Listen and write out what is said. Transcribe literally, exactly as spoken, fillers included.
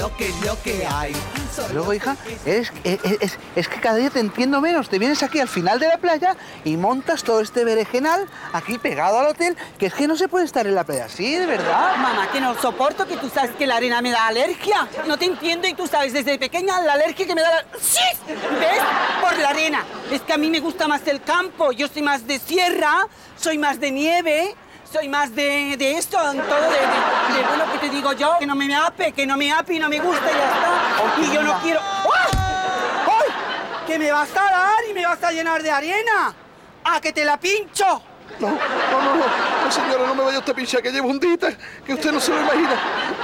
Lo que es lo que hay. Luego, hija, es, es, es, es que cada día te entiendo menos. Te vienes aquí al final de la playa y montas todo este berenjenal aquí pegado al hotel, que es que no se puede estar en la playa así, de verdad. Mamá, que no soporto, que tú sabes que la arena me da alergia. No te entiendo y tú sabes desde pequeña la alergia que me da la... ¡Sí! ¿Ves? Por la arena. Es que a mí me gusta más el campo. Yo soy más de sierra, soy más de nieve, soy más de, de esto, todo de, de, de, bueno, que te digo yo, que no me ape, que no me ape y no me gusta y ya está. Y yo no quiero... ¡Ay! ¡Ay! Que me vas a dar y me vas a llenar de arena. ¡A que te la pincho! No, no, no, no, no, señora, no me vaya usted a pinchar, que llevo un día, que usted no se lo imagina.